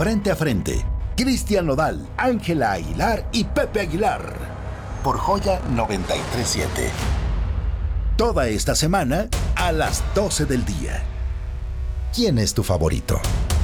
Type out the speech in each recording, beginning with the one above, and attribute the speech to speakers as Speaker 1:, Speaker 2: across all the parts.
Speaker 1: Frente a Frente. Cristian Nodal, Ángela Aguilar y Pepe Aguilar. Por Joya 93.7. Toda esta semana a las 12 del día. ¿Quién es tu favorito?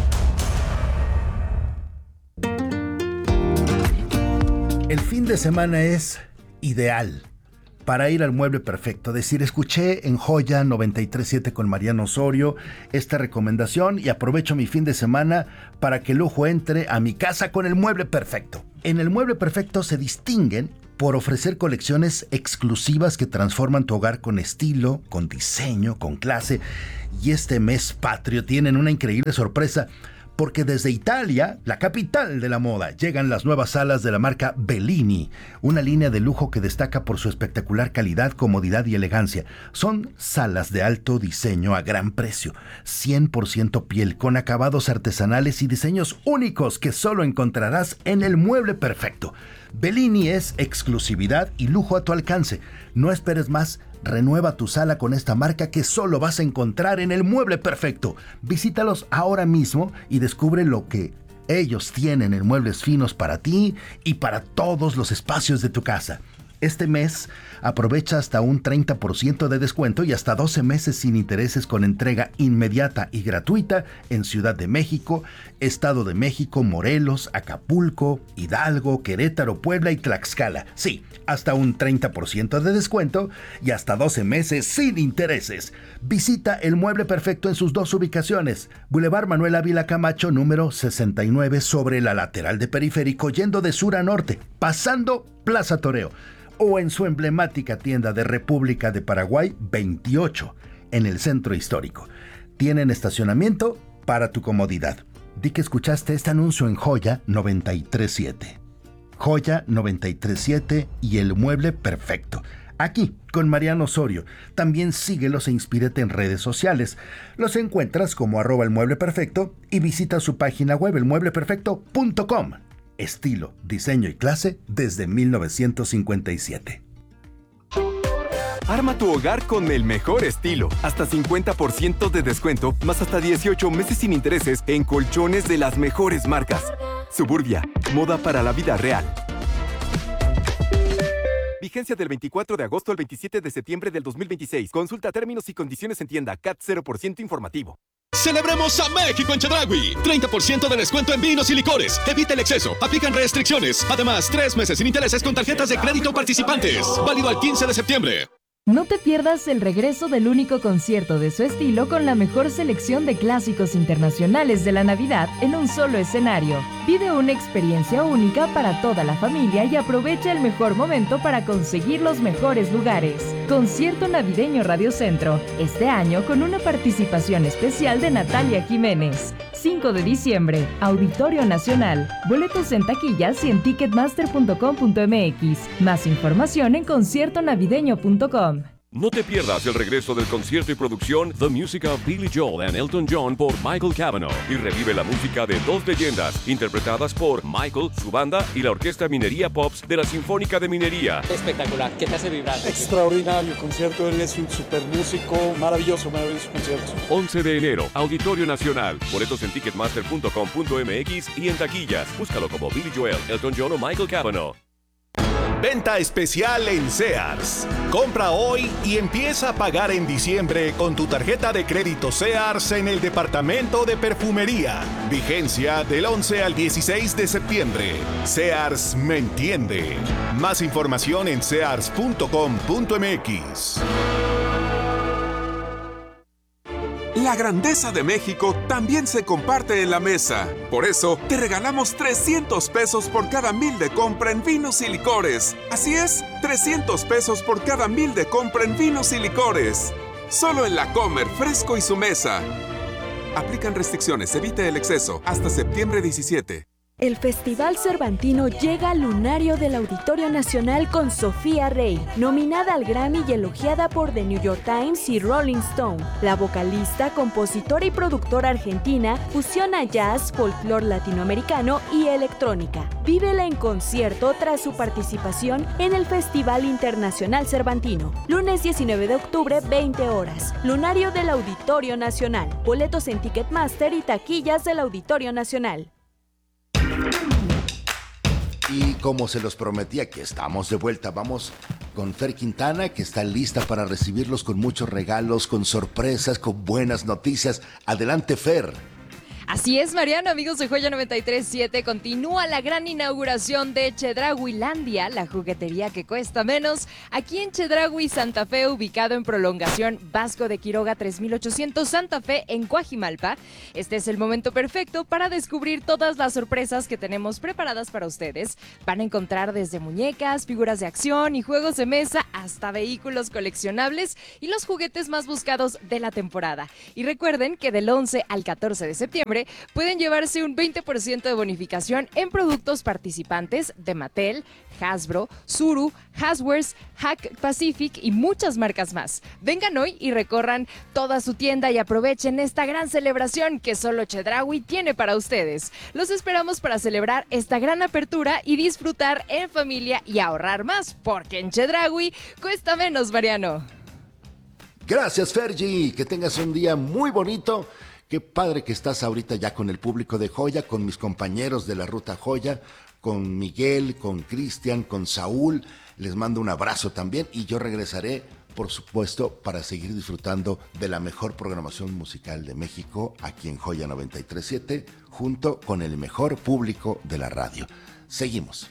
Speaker 1: El fin de semana es ideal para ir al mueble perfecto. Decir, escuché en Joya 93.7 con Mariano Osorio esta recomendación y aprovecho mi fin de semana para que el lujo entre a mi casa con el mueble perfecto. En el mueble perfecto se distinguen por ofrecer colecciones exclusivas que transforman tu hogar con estilo, con diseño, con clase. Y este mes patrio tienen una increíble sorpresa, porque desde Italia, la capital de la moda, llegan las nuevas salas de la marca Bellini, una línea de lujo que destaca por su espectacular calidad, comodidad y elegancia. Son salas de alto diseño a gran precio, 100% piel, con acabados artesanales y diseños únicos que solo encontrarás en el mueble perfecto. Bellini es exclusividad y lujo a tu alcance. No esperes más. Renueva tu sala con esta marca que solo vas a encontrar en el mueble perfecto. Visítalos ahora mismo y descubre lo que ellos tienen en muebles finos para ti y para todos los espacios de tu casa. Este mes aprovecha hasta un 30% de descuento y hasta 12 meses sin intereses con entrega inmediata y gratuita en Ciudad de México, Estado de México, Morelos, Acapulco, Hidalgo, Querétaro, Puebla y Tlaxcala. Sí, hasta un 30% de descuento y hasta 12 meses sin intereses. Visita el mueble perfecto en sus dos ubicaciones. Boulevard Manuel Ávila Camacho, número 69, sobre la lateral de Periférico, yendo de sur a norte, pasando Plaza Toreo. O en su emblemática tienda de República de Paraguay 28, en el centro histórico. Tienen estacionamiento para tu comodidad. Di que escuchaste este anuncio en Joya 93.7. Joya 93.7 y el mueble perfecto. Aquí, con Mariano Osorio. También síguelos e inspírate en redes sociales. Los encuentras como @elmuebleperfecto y visita su página web elmuebleperfecto.com. Estilo, diseño y clase desde 1957.
Speaker 2: Arma tu hogar con el mejor estilo. Hasta 50% de descuento, más hasta 18 meses sin intereses en colchones de las mejores marcas. Suburbia, moda para la vida real. Vigencia del 24 de agosto al 27 de septiembre del 2026. Consulta términos y condiciones en tienda. CAT 0% informativo.
Speaker 3: ¡Celebremos a México en Chedraui! 30% de descuento en vinos y licores. Evita el exceso. Aplican restricciones. Además, 3 meses sin intereses con tarjetas de crédito participantes. Válido al 15 de septiembre.
Speaker 4: No te pierdas el regreso del único concierto de su estilo con la mejor selección de clásicos internacionales de la Navidad en un solo escenario. Vive una experiencia única para toda la familia y aprovecha el mejor momento para conseguir los mejores lugares. Concierto navideño Radio Centro, este año con una participación especial de Natalia Jiménez. 5 de diciembre, Auditorio Nacional. Boletos en taquillas y en ticketmaster.com.mx. Más información en conciertonavideño.com.
Speaker 5: No te pierdas el regreso del concierto y producción The Music of Billy Joel and Elton John por Michael Cavanaugh y revive la música de dos leyendas interpretadas por Michael, su banda y la Orquesta Minería Pops de la Sinfónica de Minería.
Speaker 6: Espectacular, ¿qué te hace vibrar?
Speaker 7: Extraordinario concierto, él es un super músico, maravilloso concierto.
Speaker 5: 11 de enero, Auditorio Nacional. Boletos en ticketmaster.com.mx y en taquillas. Búscalo como Billy Joel, Elton John o Michael Cavanaugh.
Speaker 8: Venta especial en Sears. Compra hoy y empieza a pagar en diciembre con tu tarjeta de crédito Sears en el departamento de perfumería. Vigencia del 11 al 16 de septiembre. Sears me entiende. Más información en sears.com.mx.
Speaker 9: La grandeza de México también se comparte en la mesa. Por eso, te regalamos 300 pesos por cada 1,000 de compra en vinos y licores. Así es, 300 pesos por cada 1,000 de compra en vinos y licores. Solo en La Comer, Fresco y Su Mesa. Aplican restricciones, evite el exceso. Hasta septiembre 17.
Speaker 10: El Festival Cervantino llega al lunario del Auditorio Nacional con Sofía Rey, nominada al Grammy y elogiada por The New York Times y Rolling Stone. La vocalista, compositora y productora argentina fusiona jazz, folclore latinoamericano y electrónica. Vívela en concierto tras su participación en el Festival Internacional Cervantino. Lunes 19 de octubre, 20 horas. Lunario del Auditorio Nacional. Boletos en Ticketmaster y taquillas del Auditorio Nacional.
Speaker 1: Y como se los prometía que estamos de vuelta, vamos con Fer Quintana, que está lista para recibirlos con muchos regalos, con sorpresas, con buenas noticias. Adelante, Fer.
Speaker 4: Así es, Mariano, amigos de Joya 93.7, continúa la gran inauguración de Chedrauilandia, la juguetería que cuesta menos, aquí en Chedraui, Santa Fe, ubicado en prolongación Vasco de Quiroga 3800 Santa Fe, en Coajimalpa. Este es el momento perfecto para descubrir todas las sorpresas que tenemos preparadas para ustedes. Van a encontrar desde muñecas, figuras de acción y juegos de mesa, hasta vehículos coleccionables y los juguetes más buscados de la temporada. Y recuerden que del 11 al 14 de septiembre pueden llevarse un 20% de bonificación en productos participantes de Mattel, Hasbro, Zuru, Haswares, Hack Pacific y muchas marcas más. Vengan hoy y recorran toda su tienda y aprovechen esta gran celebración que solo Chedraui tiene para ustedes. Los esperamos para celebrar esta gran apertura y disfrutar en familia y ahorrar más, porque en Chedraui cuesta menos, Mariano.
Speaker 1: Gracias, Fergie. Que tengas un día muy bonito. Qué padre que estás ahorita ya con el público de Joya, con mis compañeros de la Ruta Joya, con Miguel, con Cristian, con Saúl. Les mando un abrazo también y yo regresaré, por supuesto, para seguir disfrutando de la mejor programación musical de México aquí en Joya 93.7, junto con el mejor público de la radio. Seguimos.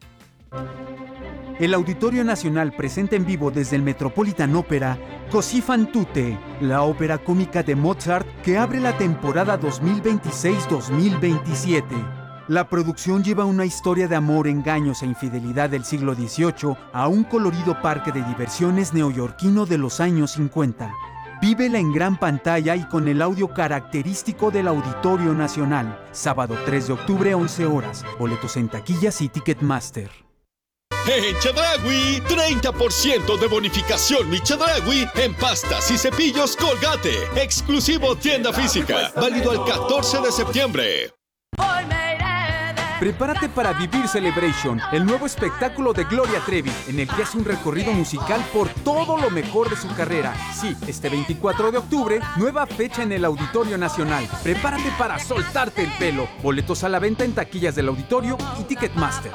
Speaker 6: El Auditorio Nacional presenta en vivo desde el Metropolitan Opera Così fan tutte, la ópera cómica de Mozart que abre la temporada 2026-2027. La producción lleva una historia de amor, engaños e infidelidad del siglo XVIII a un colorido parque de diversiones neoyorquino de los años 50. Vívela en gran pantalla y con el audio característico del Auditorio Nacional. Sábado 3 de octubre, 11 horas. Boletos en taquillas y Ticketmaster.
Speaker 3: En Chedraui, 30% de bonificación mi Chedraui en pastas y cepillos Colgate. Exclusivo tienda física. Válido al 14 de septiembre.
Speaker 6: Prepárate para vivir Celebration, el nuevo espectáculo de Gloria Trevi, en el que hace un recorrido musical por todo lo mejor de su carrera. Sí, este 24 de octubre, nueva fecha en el Auditorio Nacional. Prepárate para soltarte el pelo. Boletos a la venta en taquillas del Auditorio y Ticketmaster.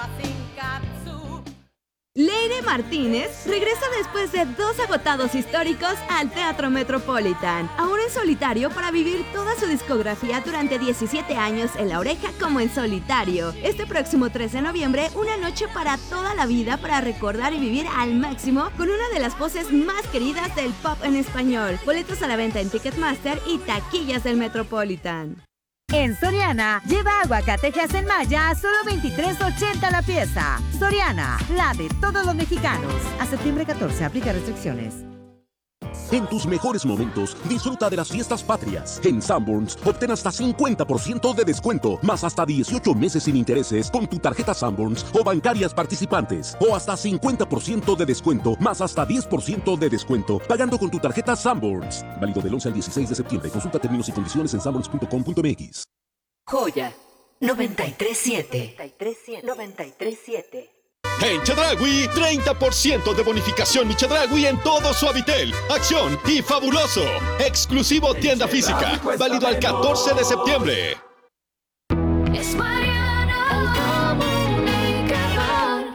Speaker 11: Leire Martínez regresa después de 2 agotados históricos al Teatro Metropolitan, ahora en solitario para vivir toda su discografía durante 17 años en La Oreja como en solitario. Este próximo 3 de noviembre, una noche para toda la vida para recordar y vivir al máximo con una de las voces más queridas del pop en español. Boletos a la venta en Ticketmaster y taquillas del Metropolitan.
Speaker 12: En Soriana, lleva aguacatejas en malla a solo $23.80 la pieza. Soriana, la de todos los mexicanos. A septiembre 14, aplica restricciones.
Speaker 13: En tus mejores momentos, disfruta de las fiestas patrias. En Sanborns, obtén hasta 50% de descuento, más hasta 18 meses sin intereses con tu tarjeta Sanborns o bancarias participantes. O hasta 50% de descuento, más hasta 10% de descuento, pagando con tu tarjeta Sanborns. Válido del 11 al 16 de septiembre. Consulta términos y condiciones en sanborns.com.mx.
Speaker 14: Joya 93.7. 93.7.
Speaker 3: En Chedraui, 30% de bonificación mi Chedraui en todo Suavitel, Acción y Fabuloso. Exclusivo tienda física. Válido al 14 de septiembre.
Speaker 15: Es Mariano, el comunicador.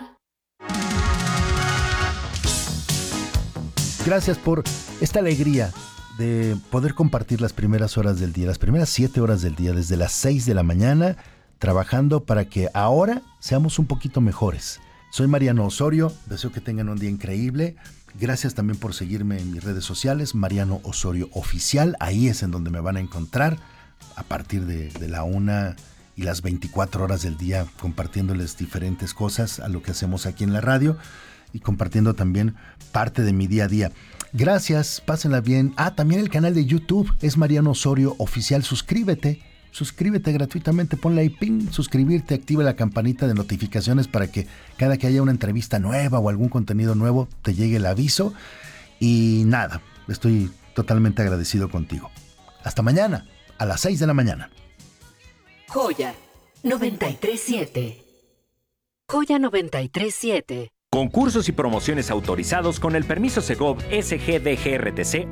Speaker 1: Gracias por esta alegría de poder compartir las primeras horas del día, las primeras 7 horas del día, desde las 6 de la mañana, trabajando para que ahora seamos un poquito mejores. Soy Mariano Osorio, deseo que tengan un día increíble. Gracias también por seguirme en mis redes sociales, Mariano Osorio Oficial. Ahí es en donde me van a encontrar a partir de la 1 y las 24 horas del día, compartiéndoles diferentes cosas a lo que hacemos aquí en la radio y compartiendo también parte de mi día a día. Gracias, pásenla bien. También el canal de YouTube es Mariano Osorio Oficial. Suscríbete gratuitamente, ponle ahí ping, suscribirte, activa la campanita de notificaciones para que cada que haya una entrevista nueva o algún contenido nuevo te llegue el aviso. Y nada, estoy totalmente agradecido contigo. Hasta mañana, a las 6 de la mañana.
Speaker 14: Joya 93.7. Joya 93.7.
Speaker 16: Concursos y promociones autorizados con el permiso Segov SGDGRTC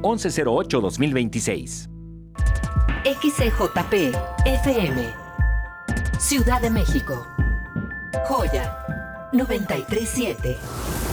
Speaker 16: 1108-2026.
Speaker 14: XCJP FM Ciudad de México. Joya 93.7.